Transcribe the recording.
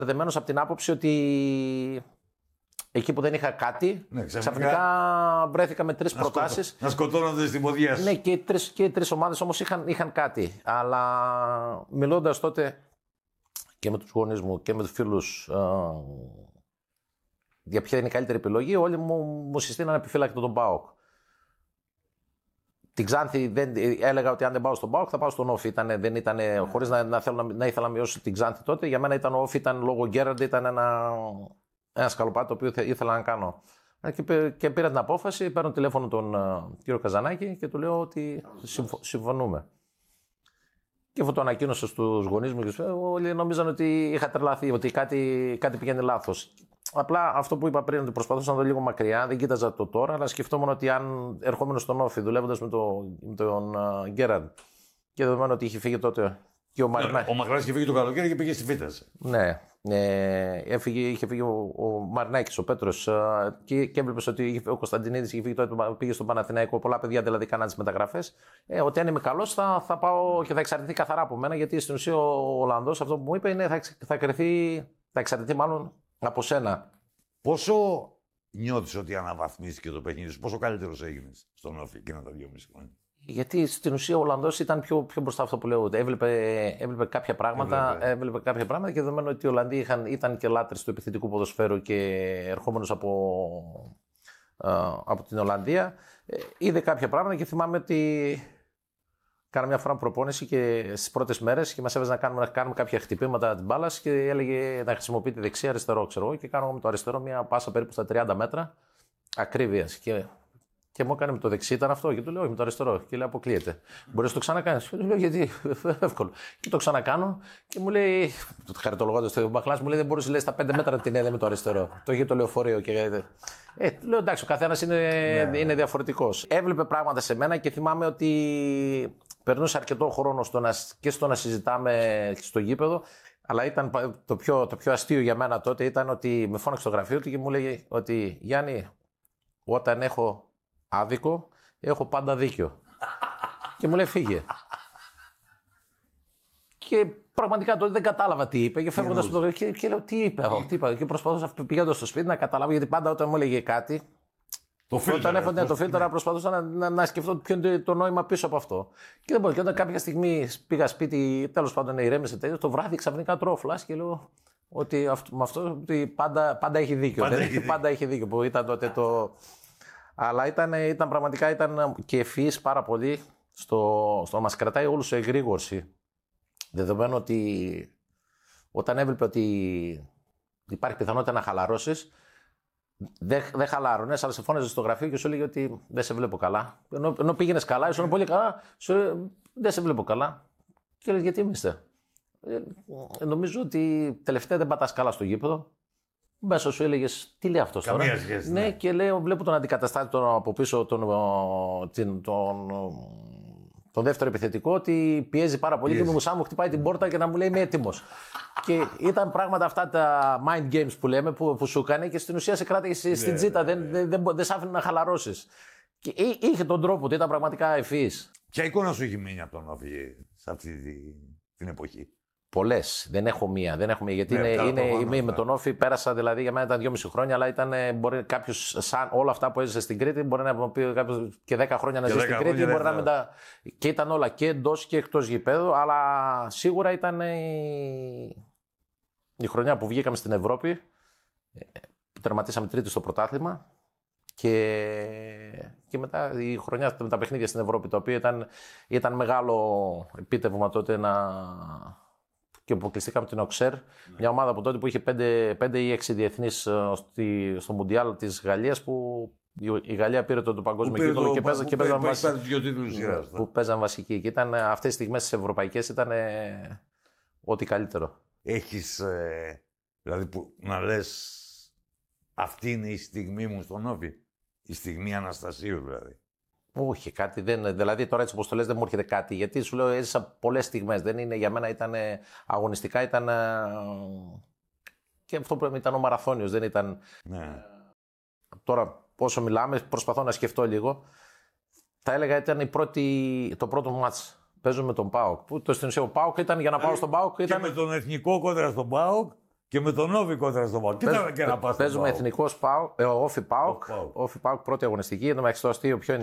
Δεμένος από την άποψη ότι εκεί που δεν είχα κάτι, Ναι, ξαφνικά βρέθηκα με 3 προτάσεις. Να σκοτώνονται στην ποδιά σου. Ναι, και οι τρεις ομάδες όμως είχαν κάτι. Αλλά μιλώντας τότε και με τους γονείς μου και με τους φίλους για ποια είναι η καλύτερη επιλογή, όλοι μου συστήναν επιφύλακτο τον ΠΑΟΚ. Την Ξάνθη έλεγα ότι αν δεν πάω στον ΠΑΟΚ θα πάω στον Όφη. Χωρίς να ήθελα να μειώσω την Ξάνθη τότε. Για μένα ο Όφη ήταν λόγω Γκέραντ, ήταν ένα σκαλοπάτι το οποίο ήθελα να κάνω. Και πήρα την απόφαση, παίρνω τηλέφωνο τον κύριο Καζανάκη και του λέω ότι συμφωνούμε. Και αφού το ανακοίνωσα στους γονείς μου, όλοι νομίζαν ότι είχα τρελαθεί, ότι κάτι πηγαίνει λάθος. Απλά αυτό που είπα πριν, ότι προσπαθούσα να δω λίγο μακριά, δεν κοίταζα το τώρα, αλλά σκεφτόμουν ότι αν ερχόμενο στον Όφη, δουλεύοντας με τον Γκέραντ και δεδομένου ότι είχε φύγει τότε και ο Μαρινάκης. Ο Μακράς είχε φύγει το καλοκαίρι και πήγε στη Βίτας. Ναι. Είχε φύγει ο Μαρινάκης, ο Πέτρος και έβλεπες ότι ο Κωνσταντινίδης είχε φύγει τότε, πήγε στον Παναθηναϊκό. Πολλά παιδιά δηλαδή κάναν τις μεταγραφές. Ότι αν είμαι καλός θα πάω και θα εξαρτηθεί καθαρά από μένα, γιατί στην ουσία ο Ολλανδός αυτό που μου είπε είναι θα εξαρτηθεί μάλλον από σένα. Πόσο νιώθεις ότι αναβαθμίστηκε το παιχνίδι σου, πόσο καλύτερος έγινες στον Όφη εκείνα τα 2,5 χρόνια? Γιατί στην ουσία ο Ολλανδός ήταν πιο μπροστά αυτό που λέω. Έβλεπε κάποια πράγματα, και δεδομένου ότι οι Ολλανδοί ήταν και λάτρες του επιθετικού ποδοσφαίρου και ερχόμενος από την Ολλανδία, είδε κάποια πράγματα και θυμάμαι ότι κάνα μια φορά προπόνηση και στις πρώτες μέρες και μας έβαζε να κάνουμε κάποια χτυπήματα της μπάλας και έλεγε να χρησιμοποιεί τη δεξιά αριστερό, ξέρω εγώ, και κάνω με το αριστερό μια πάσα περίπου στα 30 μέτρα ακρίβειας. Και μου έκανε με το δεξί, ήταν αυτό. Και του λέω: όχι, με το αριστερό. Και λέει: αποκλείεται. Μπορεί να το ξανακάνει. Και του λέω: γιατί, εύκολο. Και το ξανακάνω και μου λέει: χαριτολογώντας το Μπαχλάς, μου λέει: δεν μπορούσε να λέει στα 5 μέτρα την έδε με το αριστερό. Το είχε το λεωφορείο. Του λέω: εντάξει, ο καθένας είναι διαφορετικός. Έβλεπε πράγματα σε μένα και θυμάμαι ότι περνούσε αρκετό χρόνο στο να συζητάμε στο γήπεδο. Αλλά ήταν το πιο αστείο για μένα τότε ήταν ότι με φώναξε στο γραφείο του και μου λέει ότι Γιάννη, όταν έχω άδικο, έχω πάντα δίκιο. Και μου λέει φύγε. Και πραγματικά τότε δεν κατάλαβα τι είπε. Και φεύγοντας από το γραφείο και λέω τι είπε. Και προσπαθούσα πηγαίνοντας στο σπίτι να καταλάβω, γιατί πάντα όταν μου έλεγε κάτι. Όταν έφτανε το φίλτρα, προσπαθούσα να σκεφτώ ποιο είναι το νόημα πίσω από αυτό. Και δεν μπορούσα. Και όταν κάποια στιγμή πήγα σπίτι, τέλος πάντων ηρέμησε τέτοιο, το βράδυ ξαφνικά τρώω φλάς και λέω ότι με αυτό ότι πάντα έχει δίκιο. Πάντα έχει δίκιο που ήταν τότε το. Αλλά ήταν πραγματικά και ευφυής πάρα πολύ στο να μας κρατάει όλους σε εγρήγορση. Δεδομένου ότι όταν έβλεπε ότι υπάρχει πιθανότητα να χαλαρώσεις, δεν χαλάρωνες, αλλά σε φώναζε στο γραφείο και σου έλεγε ότι δεν σε βλέπω καλά. Ενώ πήγαινες καλά, ήσουν πολύ καλά, σου έλεγε δεν σε βλέπω καλά. Και έλεγε γιατί είμαστε. Νομίζω ότι τελευταία δεν πατάς καλά στο γήπεδο. Μέσα σου έλεγε τι λέει αυτό τώρα. Καμία σχέση. Ναι, και λέω, βλέπω τον αντικαταστάτη από πίσω, τον δεύτερο επιθετικό, ότι πιέζει πάρα πολύ και μου χτυπάει την πόρτα και να μου λέει είμαι έτοιμος. Και ήταν πράγματα αυτά τα mind games που λέμε που σου έκανε και στην ουσία σε κράτησε στην τζίτα. Δεν σ' άφηνε να χαλαρώσεις. Και είχε τον τρόπο του, ήταν πραγματικά ευφυής. Ποια εικόνα σου έχει μείνει από τον Όφη σε αυτή την εποχή? Πολλές. Δεν έχω μία. Γιατί με τον Όφη πέρασα, δηλαδή για μένα ήταν 2,5 χρόνια, αλλά μπορεί κάποιος, σαν όλα αυτά που έζησε στην Κρήτη, μπορεί να πει κάποιος και 10 χρόνια να ζει στην Κρήτη. Μπορεί να και ήταν όλα και εντός και εκτός γηπέδου, αλλά σίγουρα ήταν η χρονιά που βγήκαμε στην Ευρώπη, που τερματίσαμε τρίτη στο πρωτάθλημα. Και μετά η χρονιά με τα παιχνίδια στην Ευρώπη, το οποίο ήταν μεγάλο επίτευγμα τότε και αποκλειστήκαμε την Οξέρ, μια ομάδα από τότε που είχε 5 ή 6 διεθνείς στο Μουντιάλ της Γαλλίας, που η Γαλλία πήρε το παγκόσμιο τίτλο και παίζαν βασικοί. Και ήταν αυτές τις στιγμές τις ευρωπαϊκές ήταν ό,τι καλύτερο. Έχεις, δηλαδή που να λες αυτή είναι η στιγμή μου στον Όφη, η στιγμή Αναστασίου δηλαδή? Όχι, κάτι δεν. Δηλαδή, τώρα έτσι όπως το λες, δεν μου έρχεται κάτι. Γιατί σου λέω, έζησα πολλές στιγμές. Δεν είναι, για μένα ήταν αγωνιστικά, ήταν. Και αυτό που ήταν ο μαραθώνιος, δεν ήταν. Ναι. Τώρα, όσο μιλάμε, προσπαθώ να σκεφτώ λίγο. Θα έλεγα ήταν το πρώτο μάτς. Παίζω με τον ΠΑΟΚ. Που στην ουσία ο ΠΑΟΚ ήταν για να πάω στον ΠΑΟΚ. Και με τον εθνικό κόντρα στον ΠΑΟΚ Και με τον Όφη κόντρα στο ΠΑΟΚ. Κοίτα και να πας στον Παίζουμε ΠΑΟΚ. εθνικό Όφη ΠΑΟΚ. ΠΑΟΚ. Όφη ΠΑΟΚ πρώτη αγωνιστική. Εν τω μεταξύ το αστείο ποιο είναι.